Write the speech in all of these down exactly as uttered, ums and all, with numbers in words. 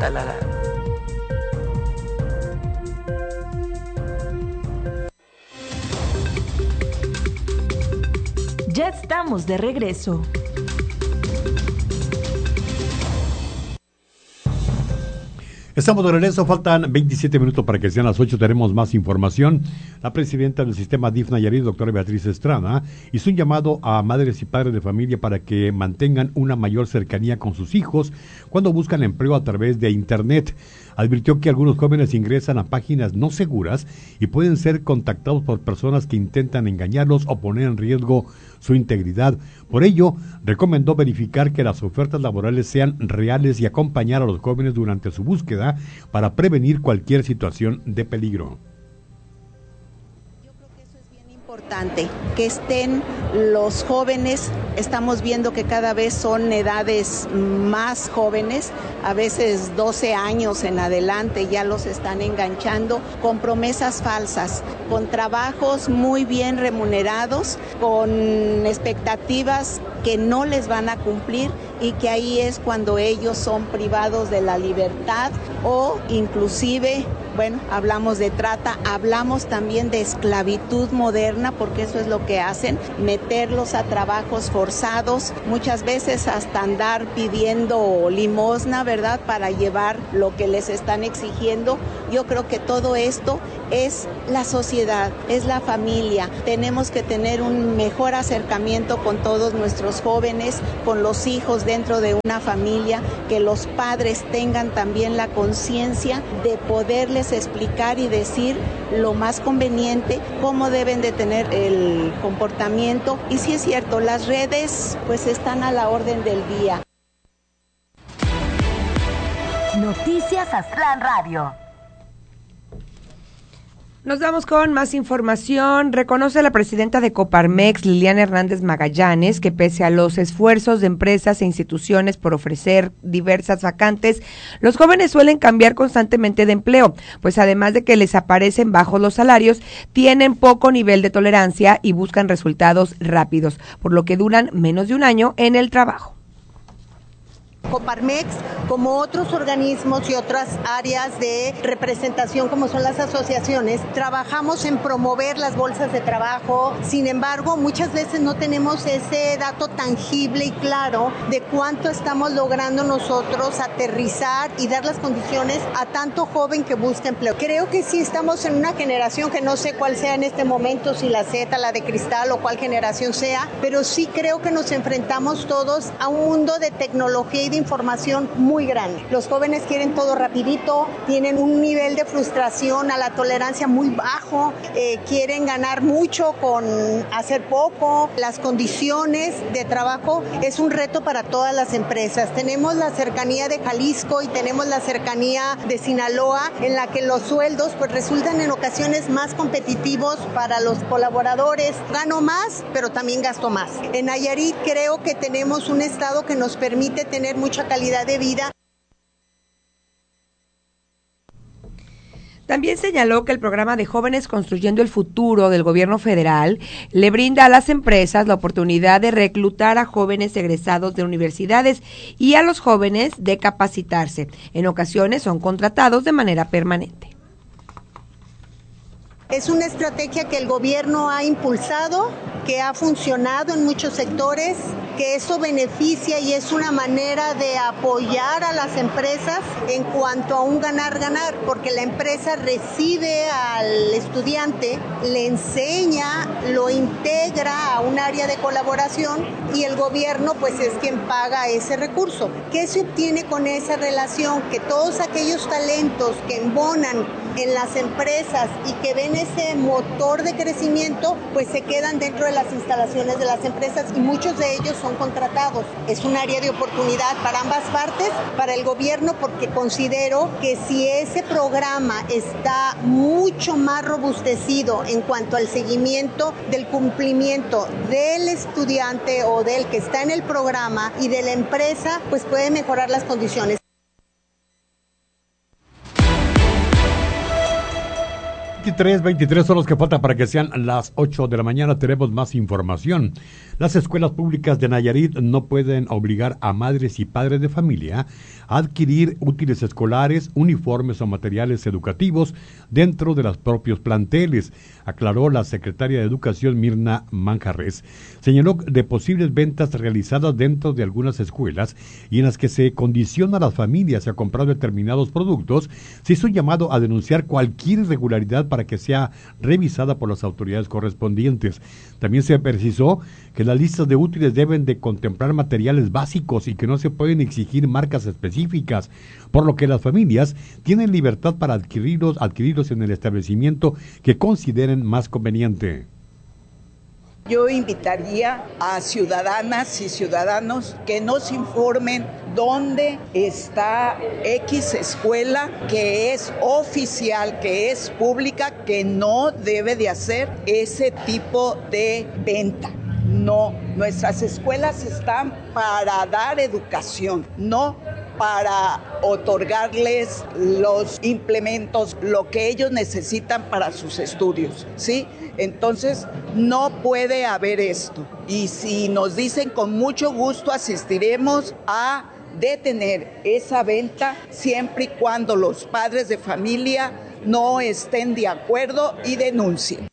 sonará la alarma. Ya estamos de regreso. Estamos de regreso, faltan veintisiete minutos para que sean las ocho, tenemos más información. La presidenta del sistema D I F Nayarit, doctora Beatriz Estrada, hizo un llamado a madres y padres de familia para que mantengan una mayor cercanía con sus hijos cuando buscan empleo a través de internet. Advirtió que algunos jóvenes ingresan a páginas no seguras y pueden ser contactados por personas que intentan engañarlos o poner en riesgo su integridad. Por ello, recomendó verificar que las ofertas laborales sean reales y acompañar a los jóvenes durante su búsqueda para prevenir cualquier situación de peligro. Importante que estén los jóvenes, estamos viendo que cada vez son edades más jóvenes, a veces doce años en adelante ya los están enganchando con promesas falsas, con trabajos muy bien remunerados, con expectativas que no les van a cumplir y que ahí es cuando ellos son privados de la libertad o inclusive, bueno, hablamos de trata, hablamos también de esclavitud moderna, porque eso es lo que hacen, meterlos a trabajos forzados, muchas veces hasta andar pidiendo limosna, ¿verdad?, para llevar lo que les están exigiendo. Yo creo que todo esto es la sociedad, es la familia. Tenemos que tener un mejor acercamiento con todos nuestros jóvenes, con los hijos dentro de una familia, que los padres tengan también la conciencia de poderles explicar y decir lo más conveniente, cómo deben de tener el comportamiento. Y sí es cierto, las redes pues están a la orden del día. Noticias Aztlán Radio. Nos vamos con más información. Reconoce la presidenta de Coparmex, Liliana Hernández Magallanes, que pese a los esfuerzos de empresas e instituciones por ofrecer diversas vacantes, los jóvenes suelen cambiar constantemente de empleo, pues además de que les aparecen bajos los salarios, tienen poco nivel de tolerancia y buscan resultados rápidos, por lo que duran menos de un año en el trabajo. Coparmex, como otros organismos y otras áreas de representación como son las asociaciones, trabajamos en promover las bolsas de trabajo. Sin embargo, muchas veces no tenemos ese dato tangible y claro de cuánto estamos logrando nosotros aterrizar y dar las condiciones a tanto joven que busca empleo. Creo que sí estamos en una generación que no sé cuál sea en este momento, si la Z, la de cristal o cuál generación sea, pero sí creo que nos enfrentamos todos a un mundo de tecnología y de información muy grande. Los jóvenes quieren todo rapidito, tienen un nivel de frustración a la tolerancia muy bajo, eh, quieren ganar mucho con hacer poco. Las condiciones de trabajo es un reto para todas las empresas. Tenemos la cercanía de Jalisco y tenemos la cercanía de Sinaloa, en la que los sueldos pues resultan en ocasiones más competitivos para los colaboradores. Gano más, pero también gasto más. En Nayarit creo que tenemos un estado que nos permite tener mucha calidad de vida. También señaló que el programa de Jóvenes Construyendo el Futuro del gobierno federal le brinda a las empresas la oportunidad de reclutar a jóvenes egresados de universidades y a los jóvenes de capacitarse. En ocasiones son contratados de manera permanente. Es una estrategia que el gobierno ha impulsado, que ha funcionado en muchos sectores, que eso beneficia y es una manera de apoyar a las empresas en cuanto a un ganar-ganar, porque la empresa recibe al estudiante, le enseña, lo integra a un área de colaboración y el gobierno pues es quien paga ese recurso. ¿Qué se obtiene con esa relación? Que todos aquellos talentos que embonan en las empresas y que ven ese motor de crecimiento, pues se quedan dentro de las instalaciones de las empresas y muchos de ellos son contratados. Es un área de oportunidad para ambas partes, para el gobierno, porque considero que si ese programa está mucho más robustecido en cuanto al seguimiento del cumplimiento del estudiante o del que está en el programa y de la empresa, pues puede mejorar las condiciones. veintitrés, veintitrés son los que faltan para que sean las ocho de la mañana. Tenemos más información. Las escuelas públicas de Nayarit no pueden obligar a madres y padres de familia a adquirir útiles escolares, uniformes o materiales educativos dentro de los propios planteles, aclaró la secretaria de Educación Mirna Manjarres. Señaló de posibles ventas realizadas dentro de algunas escuelas y en las que se condiciona a las familias a comprar determinados productos. Se hizo un llamado a denunciar cualquier irregularidad para que sea revisada por las autoridades correspondientes. También se precisó que las listas de útiles deben de contemplar materiales básicos y que no se pueden exigir marcas específicas, por lo que las familias tienen libertad para adquirirlos, adquirirlos en el establecimiento que consideren más conveniente. Yo invitaría a ciudadanas y ciudadanos que nos informen dónde está X escuela que es oficial, que es pública, que no debe de hacer ese tipo de venta. No, nuestras escuelas están para dar educación, no para otorgarles los implementos, lo que ellos necesitan para sus estudios, ¿sí? Entonces, no puede haber esto. Y si nos dicen, con mucho gusto asistiremos a detener esa venta, siempre y cuando los padres de familia no estén de acuerdo y denuncien.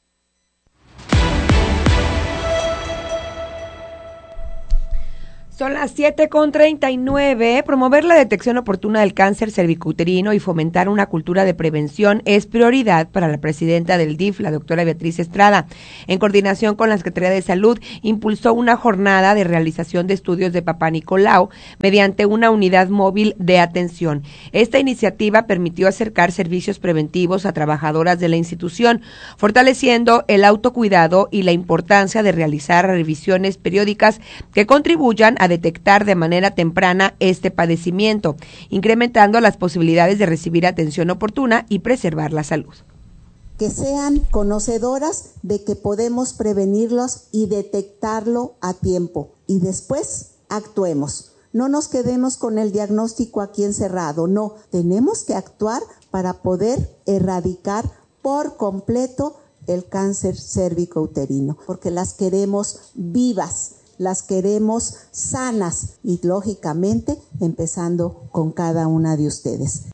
Son las siete con treinta y nueve. Promover la detección oportuna del cáncer cervicouterino y fomentar una cultura de prevención es prioridad para la presidenta del D I F, la doctora Beatriz Estrada. En coordinación con la Secretaría de Salud, impulsó una jornada de realización de estudios de Papá Nicolau mediante una unidad móvil de atención. Esta iniciativa permitió acercar servicios preventivos a trabajadoras de la institución, fortaleciendo el autocuidado y la importancia de realizar revisiones periódicas que contribuyan a detectar de manera temprana este padecimiento, incrementando las posibilidades de recibir atención oportuna y preservar la salud. Que sean conocedoras de que podemos prevenirlos y detectarlo a tiempo y después actuemos. No nos quedemos con el diagnóstico aquí encerrado, no, tenemos que actuar para poder erradicar por completo el cáncer cérvico-uterino, porque las queremos vivas, las queremos sanas y, lógicamente, empezando con cada una de ustedes.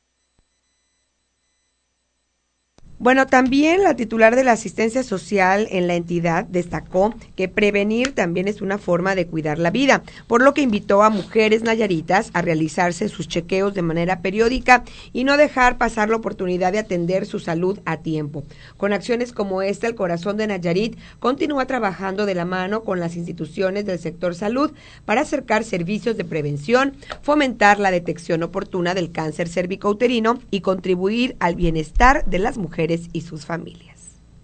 Bueno, también la titular de la asistencia social en la entidad destacó que prevenir también es una forma de cuidar la vida, por lo que invitó a mujeres nayaritas a realizarse sus chequeos de manera periódica y no dejar pasar la oportunidad de atender su salud a tiempo. Con acciones como esta, el Corazón de Nayarit continúa trabajando de la mano con las instituciones del sector salud para acercar servicios de prevención, fomentar la detección oportuna del cáncer cérvico-uterino y contribuir al bienestar de las mujeres y sus familias.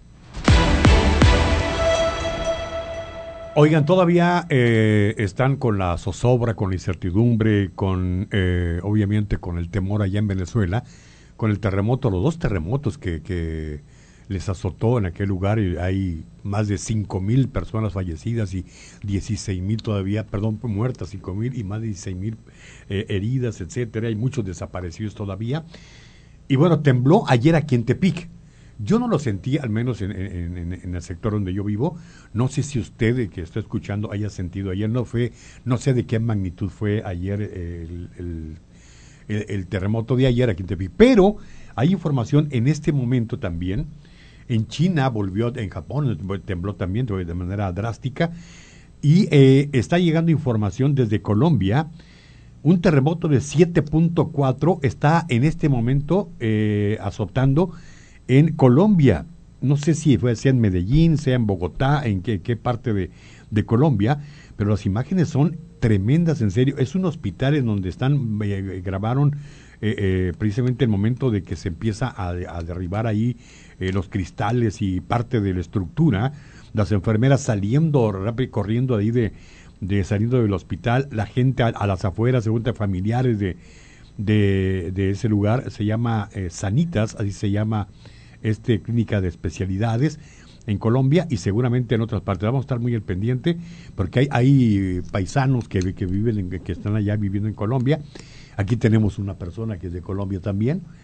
Oigan, todavía eh, están con la zozobra, con la incertidumbre, con eh, obviamente con el temor allá en Venezuela, con el terremoto, los dos terremotos que, que les azotó en aquel lugar, y hay más de cinco mil personas fallecidas y dieciséis mil todavía, perdón, muertas, cinco mil y más de dieciséis mil eh, heridas, etcétera. Hay muchos desaparecidos todavía. Y bueno, tembló ayer aquí en Tepic. Yo no lo sentí, al menos en, en, en, en el sector donde yo vivo. No sé si usted que está escuchando haya sentido ayer. No fue, no sé de qué magnitud fue ayer el, el, el, el terremoto de ayer aquí en Tepic. Pero hay información en este momento también. En China volvió, en Japón tembló también de manera drástica. Y eh, está llegando información desde Colombia. Un terremoto de siete punto cuatro está en este momento eh, azotando en Colombia. No sé si fue, sea en Medellín, sea en Bogotá, en qué, qué parte de, de Colombia, pero las imágenes son tremendas, en serio. Es un hospital en donde están, eh, grabaron eh, eh, precisamente el momento de que se empieza a, a derribar ahí eh, los cristales y parte de la estructura, las enfermeras saliendo rápido, corriendo ahí de, de saliendo del hospital, la gente a, a las afueras, según familiares de, de, de ese lugar. Se llama eh, Sanitas, así se llama este clínica de especialidades en Colombia y seguramente en otras partes. Vamos a estar muy al pendiente porque hay, hay paisanos que, que viven en, que están allá viviendo en Colombia. Aquí tenemos una persona que es de Colombia también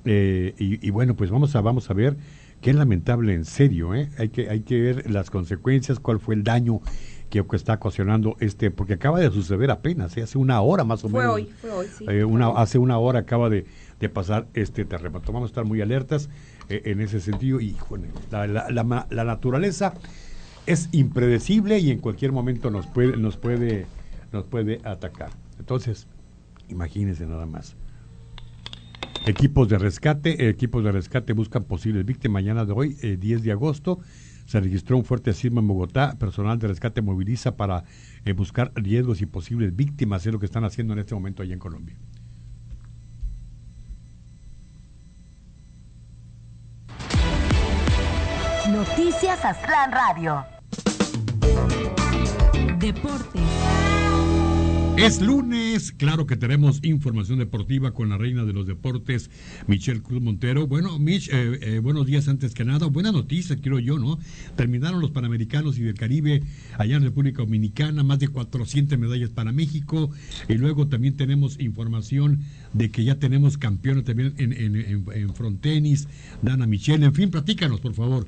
Eh, y, y bueno, pues vamos a vamos a ver qué lamentable, en serio, ¿eh? Hay que hay que ver las consecuencias, cuál fue el daño que, que está ocasionando este, porque acaba de suceder apenas, ¿eh? Hace una hora más o fue menos. Hoy, fue hoy, sí. Eh, una, hace una hora acaba de, de pasar este terremoto. Vamos a estar muy alertas eh, en ese sentido. Y bueno, la, la, la, la naturaleza es impredecible y en cualquier momento nos puede, nos puede, nos puede atacar. Entonces, imagínense nada más. Equipos de rescate, equipos de rescate buscan posibles víctimas. Mañana de hoy, eh, diez de agosto, se registró un fuerte sismo en Bogotá. Personal de rescate moviliza para eh, buscar riesgos y posibles víctimas. Es lo que están haciendo en este momento allá en Colombia. Noticias Aztlán Radio. Deportes. Es lunes, claro que tenemos información deportiva con la reina de los deportes, Michelle Cruz Montero. Bueno, Mich, eh, eh, buenos días antes que nada. Buena noticia, quiero yo, ¿no? Terminaron los Panamericanos y del Caribe allá en República Dominicana, más de cuatrocientas medallas para México. Y luego también tenemos información de que ya tenemos campeones también en, en, en, en frontenis, Dana Michelle. En fin, platícanos, por favor.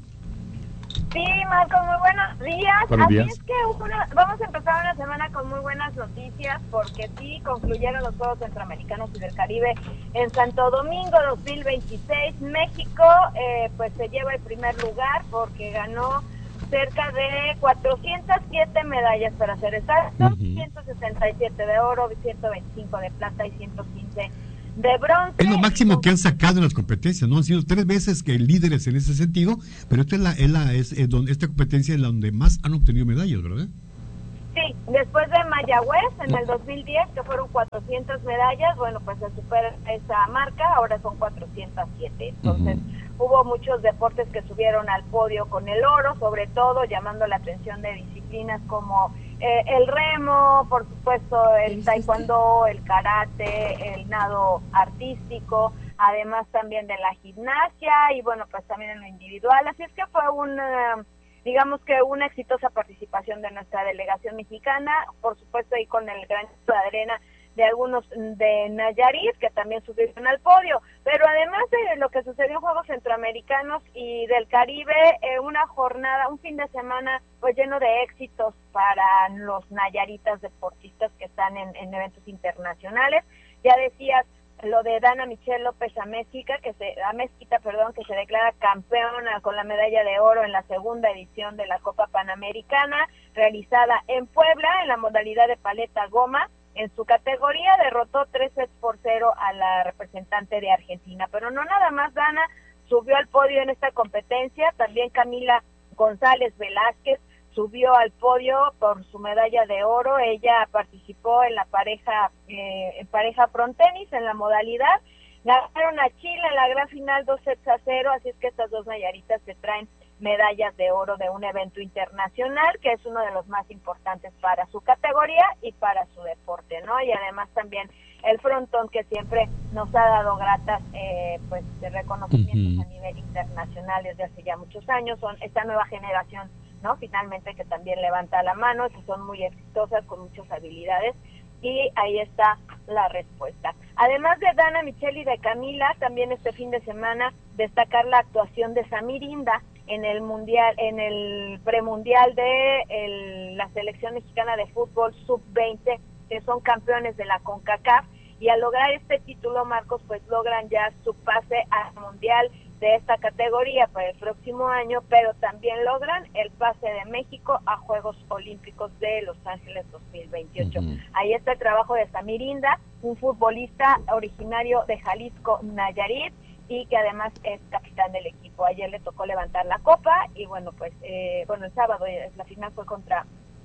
Sí, Marco, muy buenos días. Buenos Así días. es que una, vamos a empezar una semana con muy buenas noticias porque sí concluyeron los Juegos Centroamericanos y del Caribe en Santo Domingo dos mil veintiséis. México eh, pues se lleva el primer lugar porque ganó cerca de cuatrocientas siete medallas, para ser exactos, uh-huh. ciento sesenta y siete de oro, ciento veinticinco de plata y ciento quince de bronce. Es lo máximo que han sacado en las competencias, ¿no? Han sido tres veces que líderes en ese sentido, pero esta es la, es la es, es donde, esta competencia es la donde más han obtenido medallas, ¿verdad? Sí, después de Mayagüez en el dos mil diez, que fueron cuatrocientas medallas, bueno, pues se supera esa marca, ahora son cuatrocientas siete. Entonces, uh-huh. hubo muchos deportes que subieron al podio con el oro, sobre todo llamando la atención de disciplinas como eh, el remo, por supuesto, el taekwondo, el karate, el nado artístico, además también de la gimnasia y bueno, pues también en lo individual. Así es que fue una... digamos que una exitosa participación de nuestra delegación mexicana, por supuesto ahí con el granito de arena de algunos de Nayarit, que también subieron al podio, pero además de lo que sucedió en Juegos Centroamericanos y del Caribe, eh, una jornada, un fin de semana pues lleno de éxitos para los nayaritas deportistas que están en, en eventos internacionales. Ya decías, lo de Dana Michelle López Amezquita, que se Amezquita, perdón, que se declara campeona con la medalla de oro en la segunda edición de la Copa Panamericana, realizada en Puebla, en la modalidad de paleta goma. En su categoría derrotó tres sets por cero a la representante de Argentina. Pero no nada más Dana subió al podio en esta competencia, también Camila González Velázquez subió al podio por su medalla de oro. Ella participó en la pareja eh, en pareja frontenis en la modalidad. Ganaron a Chile en la gran final dos sets a cero, así es que estas dos nayaritas se traen medallas de oro de un evento internacional que es uno de los más importantes para su categoría y para su deporte, ¿no? Y además también el frontón, que siempre nos ha dado gratas eh, pues de reconocimientos uh-huh. a nivel internacional desde hace ya muchos años. Son esta nueva generación, ¿no? Finalmente, que también levanta la mano, que son muy exitosas, con muchas habilidades, y ahí está la respuesta. Además de Dana Michelle y de Camila, también este fin de semana destacar la actuación de Samirinda en el mundial, en el premundial de el, la selección mexicana de fútbol sub veinte, que son campeones de la CONCACAF, y al lograr este título, Marcos, pues logran ya su pase al mundial de esta categoría para el próximo año, pero también logran el pase de México a Juegos Olímpicos de Los Ángeles dos mil veintiocho. Uh-huh. Ahí está el trabajo de Samirinda, un futbolista originario de Jalisco, Nayarit, y que además es capitán del equipo. Ayer le tocó levantar la copa y bueno, pues eh, bueno, el sábado la final fue contra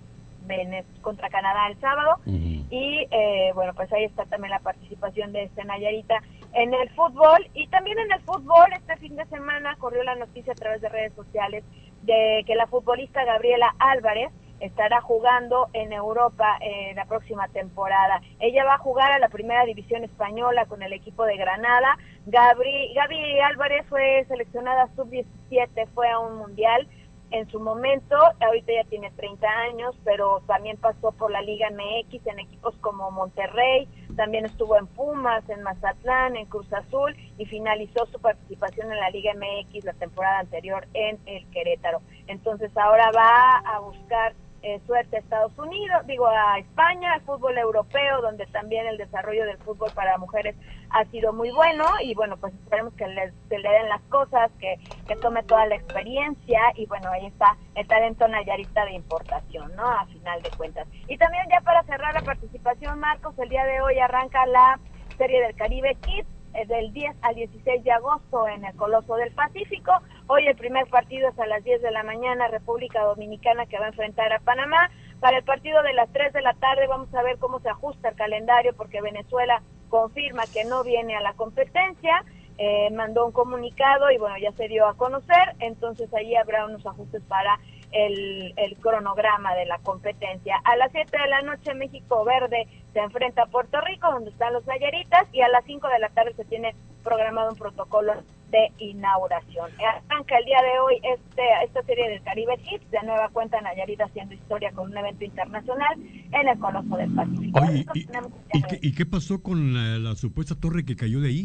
contra Canadá el sábado, uh-huh. y eh, bueno, pues ahí está también la participación de este Nayarita en el fútbol. Y también en el fútbol este fin de semana corrió la noticia a través de redes sociales de que la futbolista Gabriela Álvarez estará jugando en Europa eh, la próxima temporada. Ella va a jugar a la primera división española con el equipo de Granada. Gabri, Gaby Álvarez fue seleccionada sub diecisiete, fue a un mundial en su momento, ahorita ya tiene treinta años, pero también pasó por la Liga M X en equipos como Monterrey, también estuvo en Pumas, en Mazatlán, en Cruz Azul y finalizó su participación en la Liga M X la temporada anterior en el Querétaro. Entonces ahora va a buscar eh, suerte a Estados Unidos, digo a España, al fútbol europeo, donde también el desarrollo del fútbol para mujeres ha sido muy bueno y bueno, pues esperemos que le, se le den las cosas, que, que tome toda la experiencia y bueno, ahí está el talento nayarita de importación, ¿no? A final de cuentas. Y también ya para cerrar la participación, Marcos, el día de hoy arranca la Serie del Caribe Kids, eh, del diez al dieciséis de agosto en el Coloso del Pacífico. Hoy el primer partido es a las diez de la mañana, República Dominicana que va a enfrentar a Panamá. Para el partido de las tres de la tarde vamos a ver cómo se ajusta el calendario porque Venezuela confirma que no viene a la competencia, eh, mandó un comunicado y bueno, ya se dio a conocer, entonces ahí habrá unos ajustes para el, el cronograma de la competencia. A las siete de la noche México Verde se enfrenta a Puerto Rico, donde están los Nayaritas, y a las cinco de la tarde se tiene programado un protocolo de inauguración. Arranca el día de hoy este esta serie del Caribe Kids, de nueva cuenta Nayarit haciendo historia con un evento internacional en el Coloso del Pacífico. Oye, y, ¿y, qué, ¿y qué pasó con la, la supuesta torre que cayó de ahí?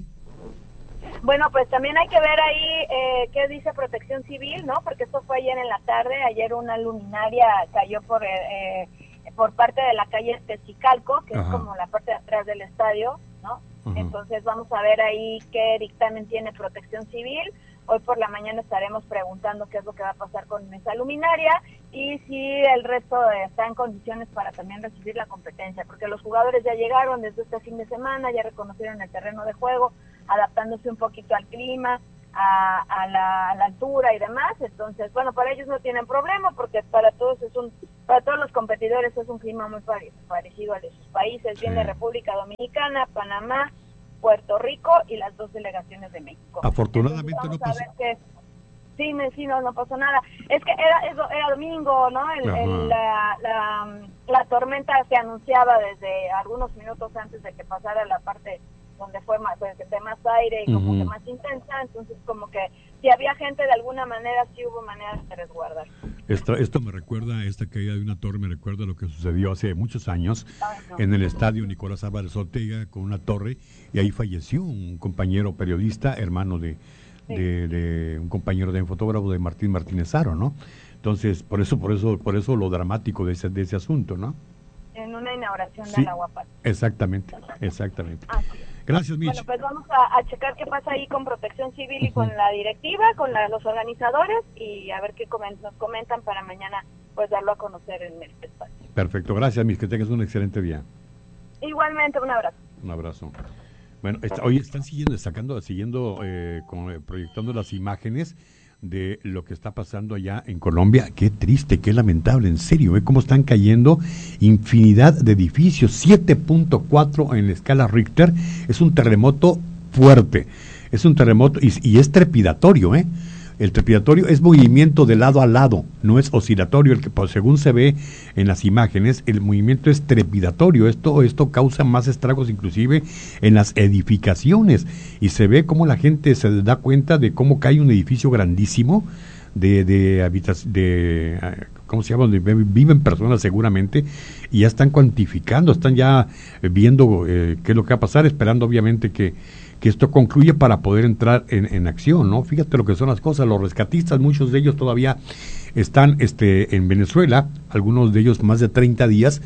Bueno, pues también hay que ver ahí eh, qué dice Protección Civil, ¿no? Porque esto fue ayer en la tarde, ayer una luminaria cayó por eh, por parte de la calle Tezcicalco, que Ajá. es como la parte de atrás del estadio, ¿no? Ajá. Entonces vamos a ver ahí qué dictamen tiene Protección Civil. Hoy por la mañana estaremos preguntando qué es lo que va a pasar con esa luminaria y si el resto está en condiciones para también recibir la competencia, porque los jugadores ya llegaron desde este fin de semana, ya reconocieron el terreno de juego, adaptándose un poquito al clima, a, a, la, a la altura y demás. Entonces, bueno, para ellos no tienen problema porque para todos es un para todos los competidores es un clima muy parecido al de sus países. Viene sí. República Dominicana, Panamá, Puerto Rico y las dos delegaciones de México. Afortunadamente no pasó. Que, sí, me, sí, no, no pasó nada. Es que era eso era domingo, ¿no? El, el, la, la, la tormenta se anunciaba desde algunos minutos antes de que pasara la parte donde fue más, pues, de más aire y como uh-huh. que más intensa, entonces como que si había gente de alguna manera, sí hubo maneras de resguardar. Esto, esto me recuerda, esta caída de una torre me recuerda lo que sucedió hace muchos años Ay, no. en el estadio Nicolás Álvarez Ortega con una torre y ahí falleció un compañero periodista, hermano de, sí. de, de un compañero de un fotógrafo de Martín Martínez Haro, ¿no? Entonces, por eso, por eso, por eso lo dramático de ese, de ese asunto, ¿no? En una inauguración sí, de la Guapal. Exactamente, exactamente. Ah, sí. Gracias, Mitch. Bueno, pues vamos a, a checar qué pasa ahí con Protección Civil y uh-huh. con la directiva, con la, los organizadores y a ver qué coment- nos comentan para mañana pues darlo a conocer en el espacio. Perfecto, gracias, Mitch, que tengas un excelente día. Igualmente, un abrazo. Un abrazo. Bueno, está, hoy están siguiendo, sacando, siguiendo, eh, con, eh, proyectando las imágenes de lo que está pasando allá en Colombia. Qué triste, qué lamentable, en serio, ve cómo están cayendo infinidad de edificios. Siete punto cuatro en la escala Richter, es un terremoto fuerte, es un terremoto y, y es trepidatorio, ¿eh? El trepidatorio es movimiento de lado a lado, no es oscilatorio, el que pues, según se ve en las imágenes, el movimiento es trepidatorio. Esto, esto causa más estragos inclusive en las edificaciones y se ve cómo la gente se da cuenta de cómo cae un edificio grandísimo de, de habitación, de, ¿cómo se llama? Donde viven personas seguramente y ya están cuantificando, están ya viendo eh, qué es lo que va a pasar, esperando obviamente que que esto concluye para poder entrar en, en acción, ¿no? Fíjate lo que son las cosas, los rescatistas, muchos de ellos todavía están este, en Venezuela, algunos de ellos más de treinta días,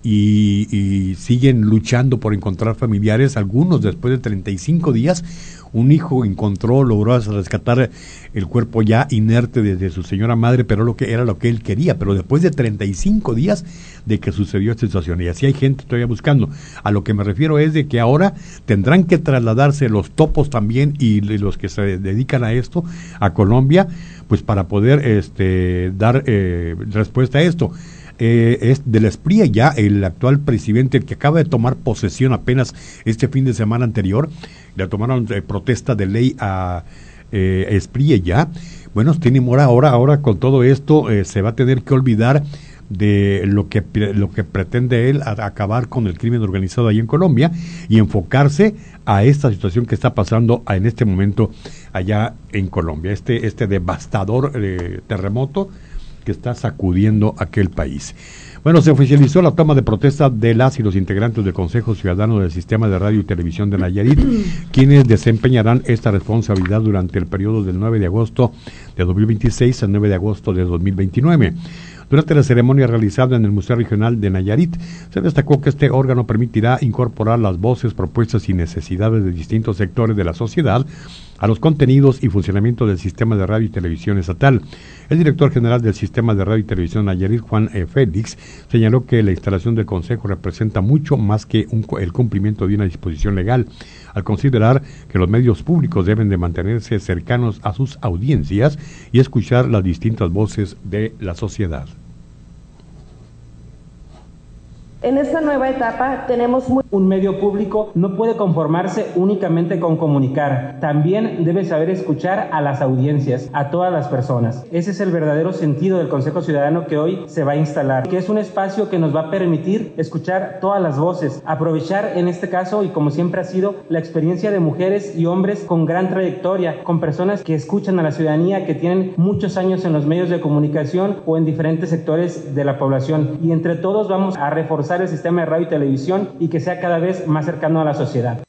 y, y siguen luchando por encontrar familiares, algunos después de treinta y cinco días, un hijo encontró, logró rescatar el cuerpo ya inerte de, de su señora madre, pero lo que era lo que él quería, pero después de treinta y cinco días de que sucedió esta situación, y así hay gente todavía buscando. A lo que me refiero es de que ahora tendrán que trasladarse los topos también y, y los que se dedican a esto a Colombia, pues para poder este dar eh, respuesta a esto. Eh, es del Espriella ya, el actual presidente, el que acaba de tomar posesión apenas este fin de semana anterior, le tomaron eh, protesta de ley a eh, Espriella ya. Bueno, tiene ahora, ahora, ahora con todo esto eh, se va a tener que olvidar de lo que lo que pretende él a, a acabar con el crimen organizado ahí en Colombia y enfocarse a esta situación que está pasando en este momento allá en Colombia, este este devastador eh, terremoto que está sacudiendo aquel país. Bueno, se oficializó la toma de protesta de las y los integrantes del Consejo Ciudadano del Sistema de Radio y Televisión de Nayarit, quienes desempeñarán esta responsabilidad durante el periodo del nueve de agosto de dos mil veintiséis al nueve de agosto de dos mil veintinueve. Durante la ceremonia realizada en el Museo Regional de Nayarit, se destacó que este órgano permitirá incorporar las voces, propuestas y necesidades de distintos sectores de la sociedad a los contenidos y funcionamiento del sistema de radio y televisión estatal. El director general del Sistema de Radio y Televisión Nayarit, Juan E. Félix, señaló que la instalación del Consejo representa mucho más que un, el cumplimiento de una disposición legal, al considerar que los medios públicos deben de mantenerse cercanos a sus audiencias y escuchar las distintas voces de la sociedad. En esta nueva etapa tenemos muy... Un medio público no puede conformarse únicamente con comunicar, también debe saber escuchar a las audiencias, a todas las personas. Ese es el verdadero sentido del Consejo Ciudadano que hoy se va a instalar, que es un espacio que nos va a permitir escuchar todas las voces, aprovechar en este caso, y como siempre ha sido, la experiencia de mujeres y hombres con gran trayectoria, con personas que escuchan a la ciudadanía, que tienen muchos años en los medios de comunicación o en diferentes sectores de la población, y entre todos vamos a reforzar el sistema de radio y televisión y que sea cada vez más cercano a la sociedad.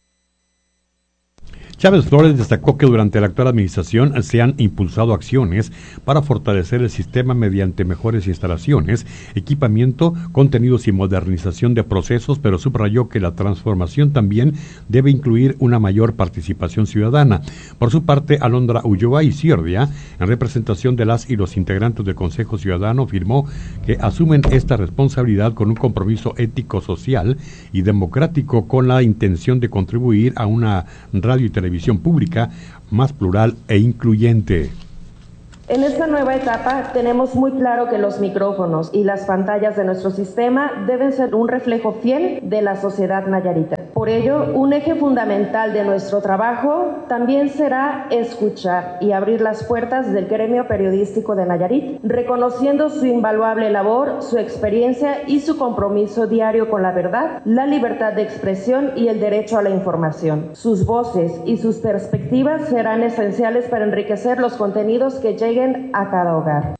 Chávez Flores destacó que durante la actual administración se han impulsado acciones para fortalecer el sistema mediante mejores instalaciones, equipamiento, contenidos y modernización de procesos, pero subrayó que la transformación también debe incluir una mayor participación ciudadana. Por su parte, Alondra Ulloa Izquierdia, en representación de las y los integrantes del Consejo Ciudadano, afirmó que asumen esta responsabilidad con un compromiso ético, social y democrático, con la intención de contribuir a una radio y televisión televisión pública más plural e incluyente. En esta nueva etapa tenemos muy claro que los micrófonos y las pantallas de nuestro sistema deben ser un reflejo fiel de la sociedad nayarita. Por ello, un eje fundamental de nuestro trabajo también será escuchar y abrir las puertas del gremio periodístico de Nayarit, reconociendo su invaluable labor, su experiencia y su compromiso diario con la verdad, la libertad de expresión y el derecho a la información. Sus voces y sus perspectivas serán esenciales para enriquecer los contenidos que lleguen a cada hogar.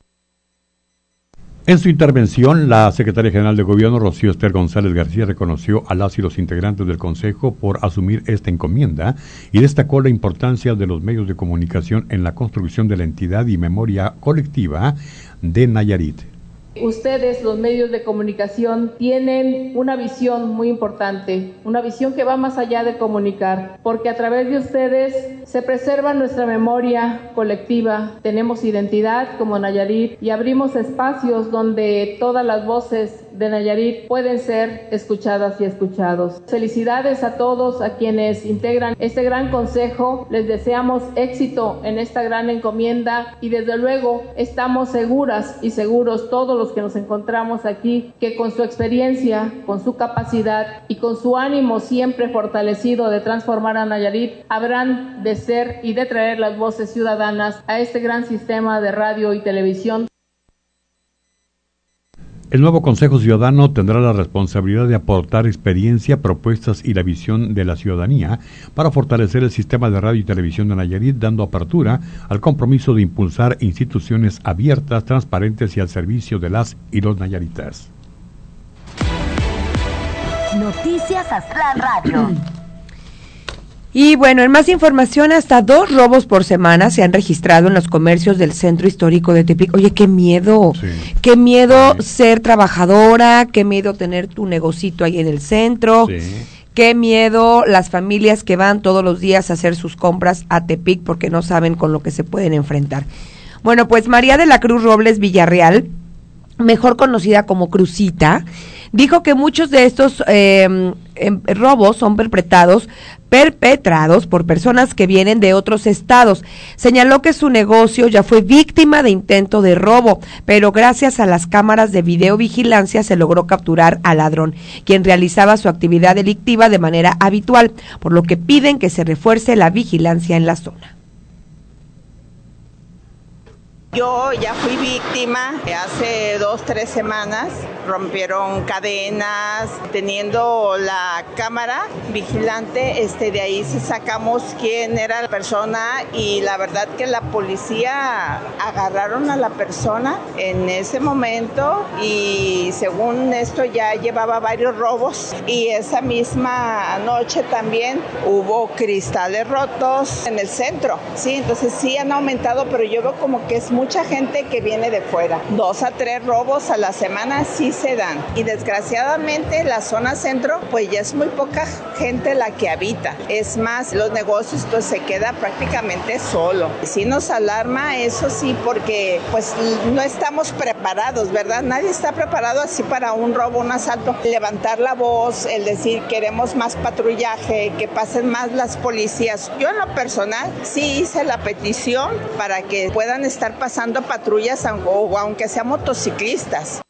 En su intervención, la secretaria general de Gobierno, Rocío Ester González García, reconoció a las y los integrantes del Consejo por asumir esta encomienda y destacó la importancia de los medios de comunicación en la construcción de la entidad y memoria colectiva de Nayarit. Ustedes, los medios de comunicación, tienen una visión muy importante, una visión que va más allá de comunicar, porque a través de ustedes se preserva nuestra memoria colectiva, tenemos identidad como Nayarit y abrimos espacios donde todas las voces de Nayarit pueden ser escuchadas y escuchados. Felicidades a todos a quienes integran este gran consejo, les deseamos éxito en esta gran encomienda y desde luego estamos seguras y seguros todos los que nos encontramos aquí, que con su experiencia, con su capacidad y con su ánimo siempre fortalecido de transformar a Nayarit, habrán de ser y de traer las voces ciudadanas a este gran sistema de radio y televisión. El nuevo Consejo Ciudadano tendrá la responsabilidad de aportar experiencia, propuestas y la visión de la ciudadanía para fortalecer el sistema de radio y televisión de Nayarit, dando apertura al compromiso de impulsar instituciones abiertas, transparentes y al servicio de las y los nayaritas. Noticias Aztlán Radio. Y bueno, en más información, hasta dos robos por semana se han registrado en los comercios del centro histórico de Tepic. Oye, qué miedo, sí. qué miedo sí. ser trabajadora, qué miedo tener tu negocito ahí en el centro, sí. qué miedo las familias que van todos los días a hacer sus compras a Tepic porque no saben con lo que se pueden enfrentar. Bueno, pues María de la Cruz Robles Villarreal, mejor conocida como Crucita, dijo que muchos de estos eh, eh, robos son perpetrados perpetrados por personas que vienen de otros estados. Señaló que su negocio ya fue víctima de intento de robo, pero gracias a las cámaras de videovigilancia se logró capturar al ladrón, quien realizaba su actividad delictiva de manera habitual, por lo que piden que se refuerce la vigilancia en la zona. Yo ya fui víctima hace dos, tres semanas, rompieron cadenas, teniendo la cámara vigilante, este, de ahí sí sacamos quién era la persona y la verdad que la policía agarraron a la persona en ese momento y según esto ya llevaba varios robos y esa misma noche también hubo cristales rotos en el centro, sí, entonces sí han aumentado, pero yo veo como que es muy mucha gente que viene de fuera. Dos a tres robos a la semana sí se dan. Y desgraciadamente la zona centro, pues ya es muy poca gente la que habita. Es más, los negocios pues se queda prácticamente solo. Sí nos alarma eso sí, porque pues no estamos preparados, ¿verdad? Nadie está preparado así para un robo, un asalto. Levantar la voz, el decir queremos más patrullaje, que pasen más las policías. Yo en lo personal sí hice la petición para que puedan estar pasando patrullas o aunque sean motociclistas.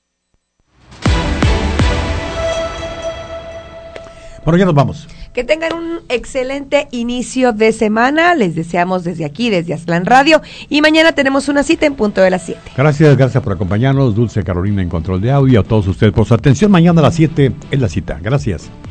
Bueno, ya nos vamos. Que tengan un excelente inicio de semana. Les deseamos desde aquí, desde Aztlán Radio. Y mañana tenemos una cita en punto de las siete. Gracias, gracias por acompañarnos. Dulce Carolina en control de audio. A todos ustedes por su atención. Mañana a las siete es la cita. Gracias.